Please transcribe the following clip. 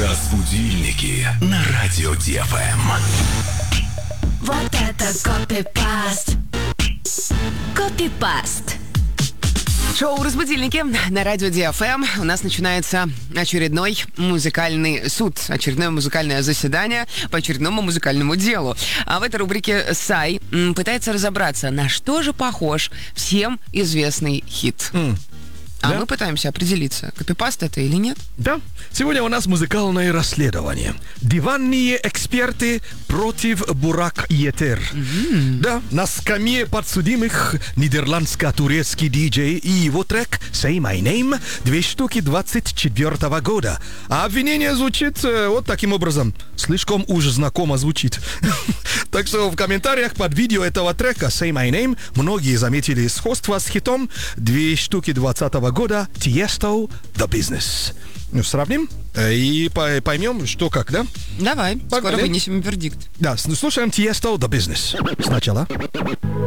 Разбудильники на радио ДФМ. Вот это копипаст. Копипаст. Шоу «Разбудильники» на радио ДФМ. У нас начинается очередной музыкальный суд, очередное музыкальное заседание по очередному музыкальному делу. А в этой рубрике Сай пытается разобраться, на что же похож всем известный хит. А Да? мы пытаемся определиться, копипаст это или нет. Да, сегодня у нас музыкальное расследование. Диванные эксперты против Бурак Йетер. Да, на скамье подсудимых нидерландско-турецкий диджей и его трек «Say My Name» 2 штуки 24 года. А обвинение звучит вот таким образом. Слишком уж знакомо звучит. Так что в комментариях под видео этого трека «Say My Name» многие заметили сходство с хитом 2 штуки 20 года Tiesto The Business. Ну, сравним и поймем, что как, да? Давай, Погнали. скоро вынесем вердикт. Да, слушаем Tiesto The Business. Сначала.